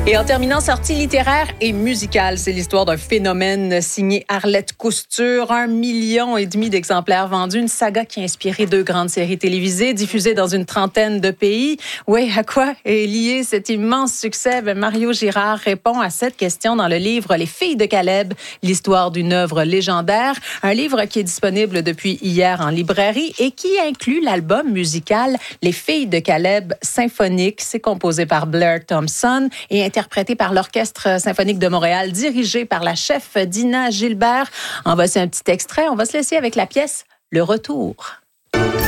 Et en terminant, sortie littéraire et musicale. C'est l'histoire d'un phénomène signé Arlette Koustur. 1,5 million d'exemplaires vendus. Une saga qui a inspiré 2 grandes séries télévisées diffusées dans une trentaine de pays. Oui, à quoi est lié cet immense succès? Mario Girard répond à cette question dans le livre Les Filles de Caleb, l'histoire d'une œuvre légendaire. Un livre qui est disponible depuis hier en librairie et qui inclut l'album musical Les Filles de Caleb symphonique. C'est composé par Blair Thompson et interprété par l'Orchestre symphonique de Montréal, dirigé par la chef Dina Gilbert. En voici un petit extrait. On va se laisser avec la pièce Le Retour.